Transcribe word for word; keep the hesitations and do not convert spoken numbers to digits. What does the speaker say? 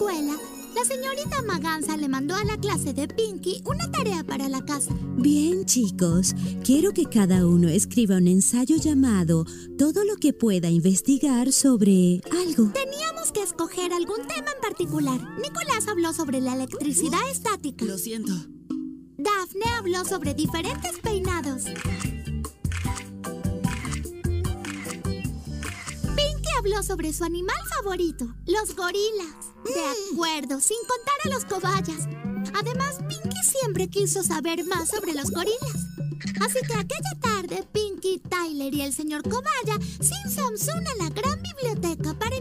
escuela, la señorita Maganza le mandó a la clase de Pinky una tarea para la casa. Bien, chicos, quiero que cada uno escriba un ensayo llamado Todo lo que pueda investigar sobre algo. Teníamos que escoger algún tema en particular. Nicolás habló sobre la electricidad estática. Lo siento. Daphne habló sobre diferentes peinados. Pinky habló sobre su animal favorito, los gorilas. De acuerdo, sin contar a los cobayas. Además, Pinky siempre quiso saber más sobre los gorilas. Así que aquella tarde, Pinky, Tyler y el señor Cobaya se ensamsunan a la gran biblioteca para